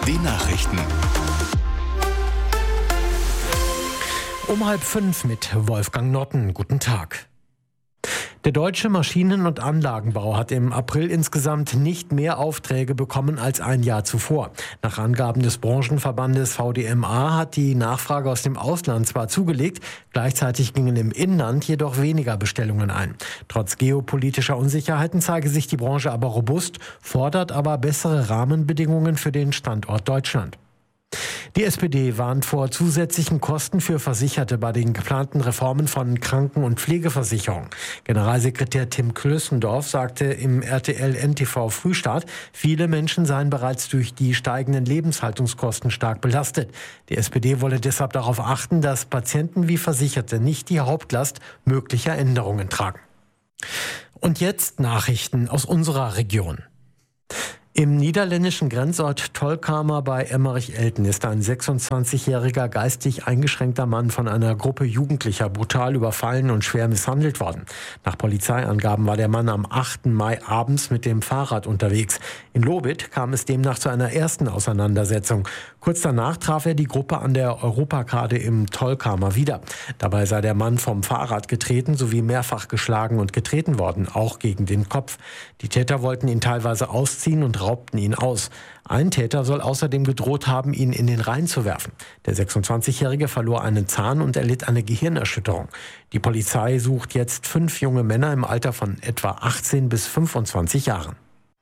Die Nachrichten. Um 4:30 mit Wolfgang Notten. Guten Tag. Der deutsche Maschinen- und Anlagenbau hat im April insgesamt nicht mehr Aufträge bekommen als ein Jahr zuvor. Nach Angaben des Branchenverbandes VDMA hat die Nachfrage aus dem Ausland zwar zugelegt, gleichzeitig gingen im Inland jedoch weniger Bestellungen ein. Trotz geopolitischer Unsicherheiten zeige sich die Branche aber robust, fordert aber bessere Rahmenbedingungen für den Standort Deutschland. Die SPD warnt vor zusätzlichen Kosten für Versicherte bei den geplanten Reformen von Kranken- und Pflegeversicherung. Generalsekretär Tim Klössendorf sagte im RTL-NTV Frühstart, viele Menschen seien bereits durch die steigenden Lebenshaltungskosten stark belastet. Die SPD wolle deshalb darauf achten, dass Patienten wie Versicherte nicht die Hauptlast möglicher Änderungen tragen. Und jetzt Nachrichten aus unserer Region. Im niederländischen Grenzort Tolkamer bei Emmerich-Elten ist ein 26-jähriger geistig eingeschränkter Mann von einer Gruppe Jugendlicher brutal überfallen und schwer misshandelt worden. Nach Polizeiangaben war der Mann am 8. Mai abends mit dem Fahrrad unterwegs. In Lobith kam es demnach zu einer ersten Auseinandersetzung. Kurz danach traf er die Gruppe an der Europakade im Tolkamer wieder. Dabei sei der Mann vom Fahrrad getreten sowie mehrfach geschlagen und getreten worden, auch gegen den Kopf. Die Täter wollten ihn teilweise ausziehen und raubten ihn aus. Ein Täter soll außerdem gedroht haben, ihn in den Rhein zu werfen. Der 26-Jährige verlor einen Zahn und erlitt eine Gehirnerschütterung. Die Polizei sucht jetzt 5 junge Männer im Alter von etwa 18 bis 25 Jahren.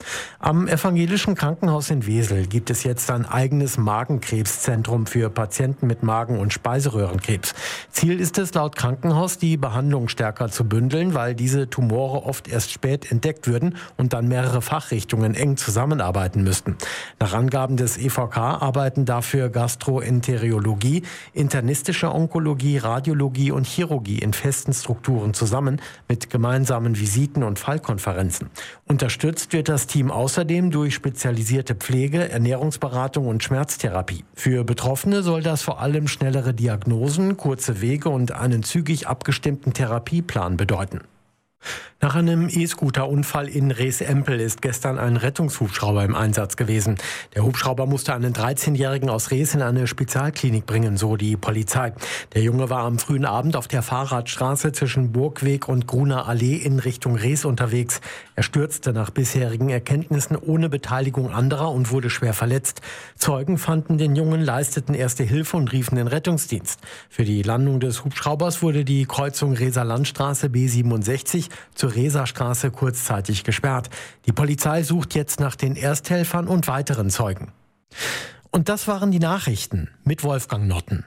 Am Evangelischen Krankenhaus in Wesel gibt es jetzt ein eigenes Magenkrebszentrum für Patienten mit Magen- und Speiseröhrenkrebs. Ziel ist es laut Krankenhaus, die Behandlung stärker zu bündeln, weil diese Tumore oft erst spät entdeckt würden und dann mehrere Fachrichtungen eng zusammenarbeiten müssten. Nach Angaben des EVK arbeiten dafür Gastroenterologie, internistische Onkologie, Radiologie und Chirurgie in festen Strukturen zusammen mit gemeinsamen Visiten und Fallkonferenzen. Unterstützt wird das Team außerdem durch spezialisierte Pflege, Ernährungsberatung und Schmerztherapie. Für Betroffene soll das vor allem schnellere Diagnosen, kurze Wege und einen zügig abgestimmten Therapieplan bedeuten. Nach einem E-Scooter-Unfall in Rees-Empel ist gestern ein Rettungshubschrauber im Einsatz gewesen. Der Hubschrauber musste einen 13-Jährigen aus Rees in eine Spezialklinik bringen, so die Polizei. Der Junge war am frühen Abend auf der Fahrradstraße zwischen Burgweg und Gruner Allee in Richtung Rees unterwegs. Er stürzte nach bisherigen Erkenntnissen ohne Beteiligung anderer und wurde schwer verletzt. Zeugen fanden den Jungen, leisteten erste Hilfe und riefen den Rettungsdienst. Für die Landung des Hubschraubers wurde die Kreuzung Reeser Landstraße B67 zur Reeser Straße kurzzeitig gesperrt. Die Polizei sucht jetzt nach den Ersthelfern und weiteren Zeugen. Und das waren die Nachrichten mit Wolfgang Notten.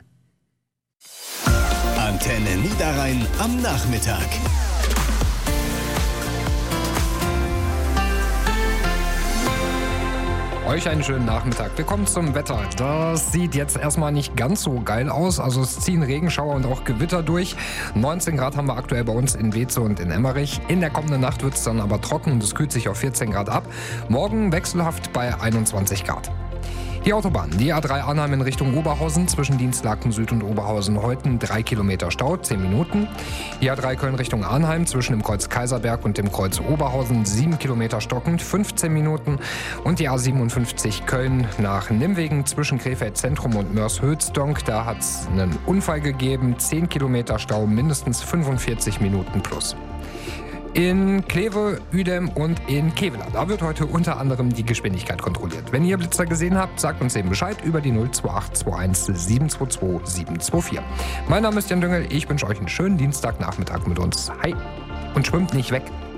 Antenne Niederrhein am Nachmittag. Euch einen schönen Nachmittag. Willkommen zum Wetter. Das sieht jetzt erstmal nicht ganz so geil aus. Also es ziehen Regenschauer und auch Gewitter durch. 19 Grad haben wir aktuell bei uns in Weeze und in Emmerich. In der kommenden Nacht wird es dann aber trocken und es kühlt sich auf 14 Grad ab. Morgen wechselhaft bei 21 Grad. Die Autobahn, die A3 Arnheim in Richtung Oberhausen, zwischen Dienstlaken Süd und Oberhausen Heuten 3 Kilometer Stau, 10 Minuten. Die A3 Köln Richtung Arnheim, zwischen dem Kreuz Kaiserberg und dem Kreuz Oberhausen 7 Kilometer stockend, 15 Minuten. Und die A57 Köln nach Nimwegen, zwischen Krefeld Zentrum und Moers-Höchstdonk, da hat es einen Unfall gegeben, 10 Kilometer Stau, mindestens 45 Minuten plus. In Kleve, Uedem und in Kevela. Da wird heute unter anderem die Geschwindigkeit kontrolliert. Wenn ihr Blitzer gesehen habt, sagt uns eben Bescheid über die 02821 722 724. Mein Name ist Jan Düngel, ich wünsche euch einen schönen Dienstagnachmittag mit uns. Hi und schwimmt nicht weg.